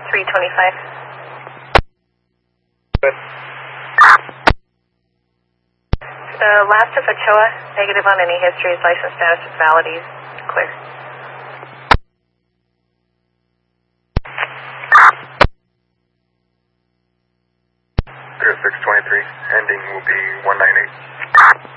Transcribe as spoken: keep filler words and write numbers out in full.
three twenty-five. Good. Uh, last of Ochoa, negative on any histories, license status is valid, he's clear. zero six twenty-three, ending will be one nine eight.